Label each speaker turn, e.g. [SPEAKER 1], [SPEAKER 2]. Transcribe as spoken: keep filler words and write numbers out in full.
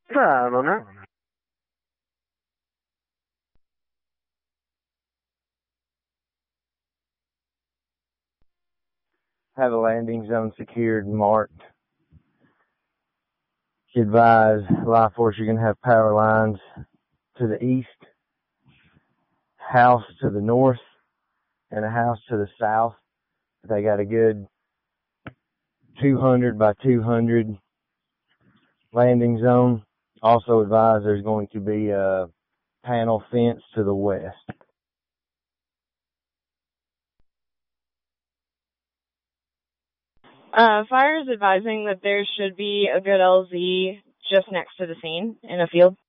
[SPEAKER 1] I don't know.
[SPEAKER 2] Have a landing zone secured and marked. Advise Life Force, you're going to have power lines to the east, house to the north, and a house to the south. They got a good two hundred by two hundred landing zone. Also advise there's going to be a panel fence to the west.
[SPEAKER 3] Uh, fire is advising that there should be a good L Z just next to the scene in a field.